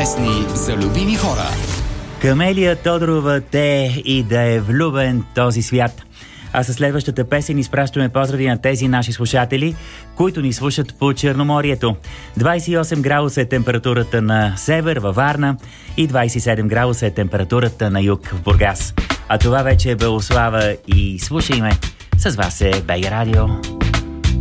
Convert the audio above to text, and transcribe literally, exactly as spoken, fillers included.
Песни за любими хора. Камелия Тодорова те и да е влюбен този свят. А със следващата песен изпращаме поздрави на тези наши слушатели, които ни слушат по Черноморието. двайсет и осем градуса е температурата на север във Варна и двайсет и седем градуса е температурата на юг в Бургас. А това вече е Белослава и слушайме. С вас е БГ Радио.